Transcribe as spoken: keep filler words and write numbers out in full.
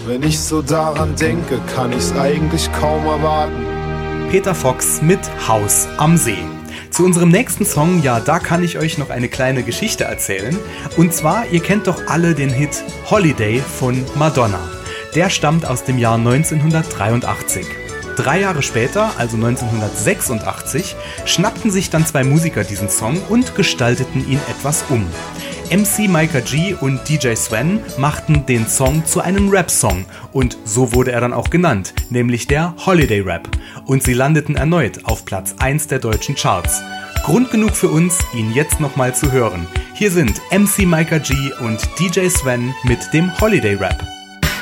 Wenn ich so daran denke, kann ich's eigentlich kaum erwarten. Peter Fox mit Haus am See. Zu unserem nächsten Song, ja, da kann ich euch noch eine kleine Geschichte erzählen. Und zwar, ihr kennt doch alle den Hit Holiday von Madonna. Der stammt aus dem Jahr neunzehnhundertdreiundachtzig. Drei Jahre später, also neunzehnhundertsechsundachtzig, schnappten sich dann zwei Musiker diesen Song und gestalteten ihn etwas um. M C Micah G und D J Sven machten den Song zu einem Rap-Song und so wurde er dann auch genannt, nämlich der Holiday Rap. Und sie landeten erneut auf Platz eins der deutschen Charts. Grund genug für uns, ihn jetzt nochmal zu hören. Hier sind M C Micah G und D J Sven mit dem Holiday Rap.